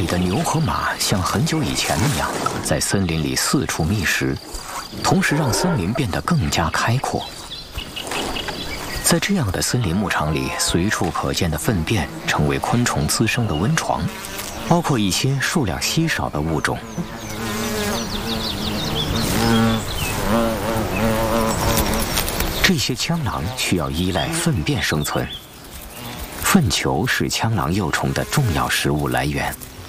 的牛和马像很久以前那样，在森林里四处觅食，同时让森林变得更加开阔。在这样的森林牧场里，随处可见的粪便成为昆虫滋生的温床，包括一些数量稀少的物种。这些枪狼需要依赖粪便生存，粪球是枪狼幼虫的重要食物来源。